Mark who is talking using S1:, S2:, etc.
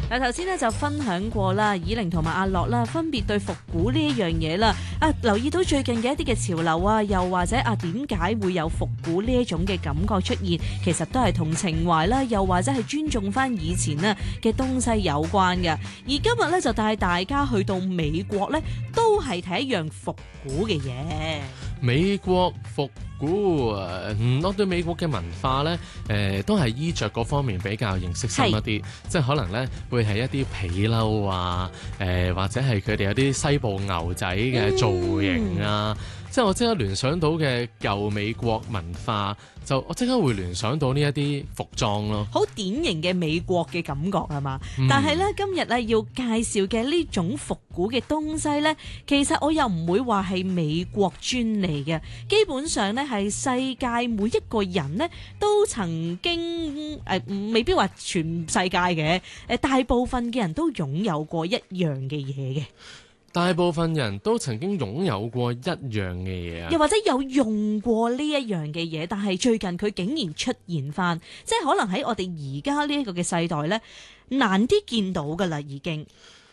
S1: 嗱，頭先咧就分享過啦，以玲同埋阿樂啦，分別對復古呢一樣嘢啦，留意到最近嘅一啲嘅潮流啊，又或者點解會有復古呢一種嘅感覺出現，其實都係同情懷啦，又或者係尊重翻以前呢嘅東西有關嘅。而今日咧就帶大家去到美國咧，都係睇一樣復古嘅嘢。
S2: 美國復古我對美國嘅文化呢，都係衣着嗰方面比較認識深一啲，即係可能呢會係一啲皮褸啊，或者係佢哋有啲西部牛仔嘅造型啊，即係我即刻聯想到嘅舊美國文化，我即刻會聯想到呢一啲服裝咯，
S1: 好典型嘅美國嘅感覺係嘛？但係呢，今日咧要介紹嘅呢種復古嘅東西呢，其實我又唔會話係美國專利嘅，基本上呢係世界每一個人呢都曾經未必話全世界嘅大部分嘅人都擁有過一樣嘅嘢嘅。
S2: 大部分人都曾經擁有過一樣嘅嘢啊，
S1: 又或者有用過呢一樣嘅嘢，但係最近佢竟然出現翻，即係可能喺我哋而家呢一個嘅世代呢，難啲見到噶啦已經。